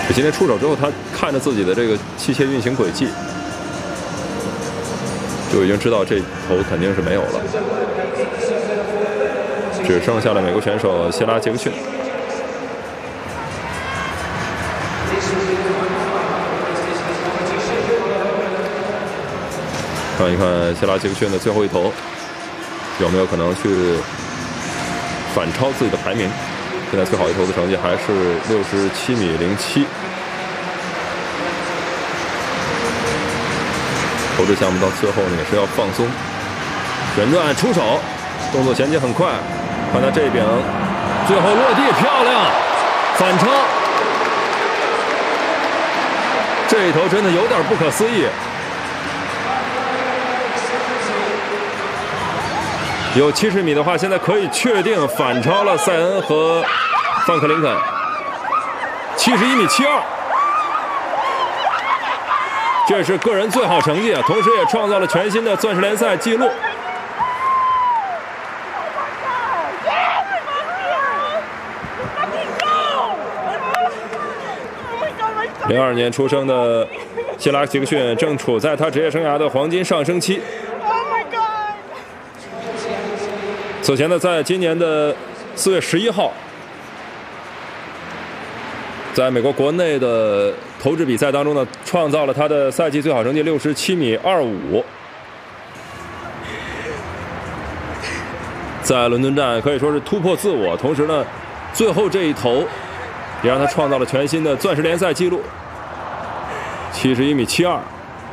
今天出手之后，他看着自己的这个器械运行轨迹，就已经知道这头肯定是没有了，只剩下了美国选手谢拉·杰克逊。看一看谢拉·杰克逊的最后一头有没有可能去反超自己的排名。现在最好一头的成绩还是67.07米。投掷项目到最后呢也是要放松，旋转出手，动作衔接很快。看他这一柄，最后落地漂亮，反超。这一头真的有点不可思议。有70米的话，现在可以确定反超了塞恩和范克林肯，71.72米。这是个人最好成绩啊，同时也创造了全新的钻石联赛纪录。02年出生的谢拉·杰克逊正处在他职业生涯的黄金上升期。此前呢，在今年的4月11号，在美国国内的投掷比赛当中呢，创造了他的赛季最好成绩67.25米。在伦敦站可以说是突破自我，同时呢，最后这一投也让他创造了全新的钻石联赛纪录，71.72米。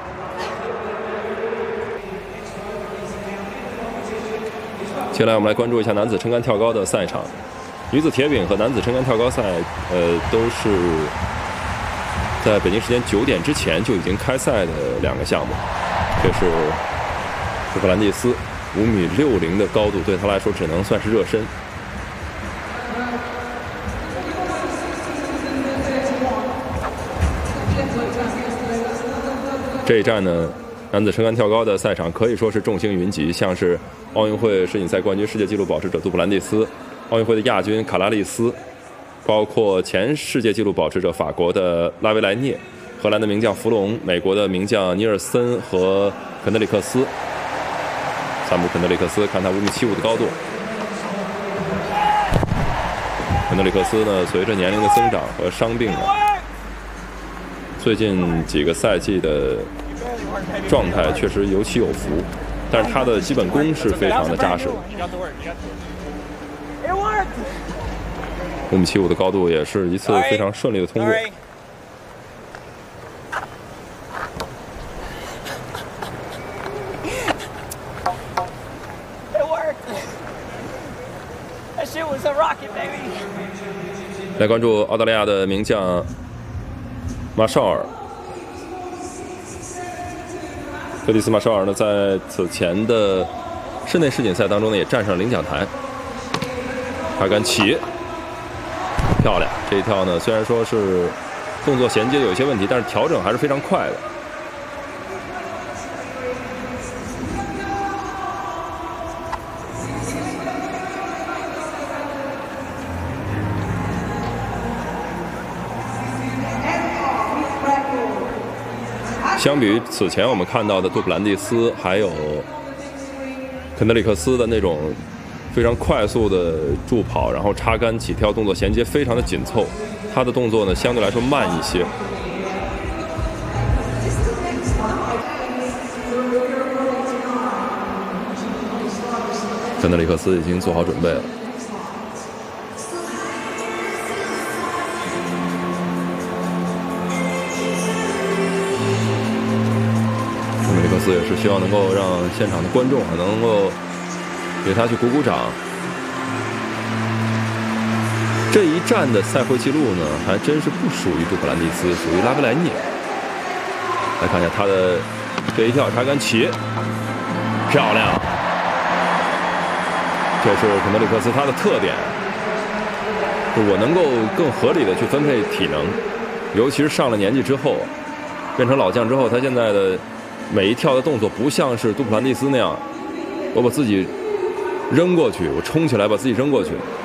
接下来我们来关注一下男子撑杆跳高的赛场，女子铁饼和男子撑杆跳高赛，都是在北京时间9点之前就已经开赛的两个项目。这是杜普兰蒂斯5.60米的高度，对他来说只能算是热身。这一站呢，男子撑杆跳高的赛场可以说是众星云集，像是奥运会世锦赛冠军、世界纪录保持者杜普兰蒂斯，奥运会的亚军卡拉利斯，包括前世界纪录保持者法国的拉维莱涅，荷兰的名将弗隆，美国的名将尼尔森和肯德里克斯。萨姆肯德里克斯，看他5.75米的高度。肯德里克斯呢，随着年龄的增长和伤病最近几个赛季的状态确实有起有伏，但是他的基本功是非常的扎实。5.75米的高度也是一次非常顺利的通过。来关注澳大利亚的名将马绍尔。克里斯马绍尔呢，在此前的室内世锦赛当中呢，也站上领奖台。他杆起，漂亮！这一跳呢，虽然说是动作衔接有一些问题，但是调整还是非常快的。相比于此前我们看到的杜普兰蒂斯还有肯德里克斯的那种非常快速的助跑，然后插杆起跳动作衔接非常的紧凑，他的动作呢相对来说慢一些。肯德里克斯已经做好准备了。也是希望能够让现场的观众能够给他去鼓鼓掌。这一站的赛会记录呢，还真是不属于杜普兰蒂斯，属于拉维莱涅。来看一下他的这一跳插杆起，漂亮！这是肯德里克斯他的特点，我能够更合理的去分配体能，尤其是上了年纪之后，变成老将之后，他现在的每一跳的动作不像是杜普兰蒂斯那样，我把自己扔过去，我冲起来把自己扔过去。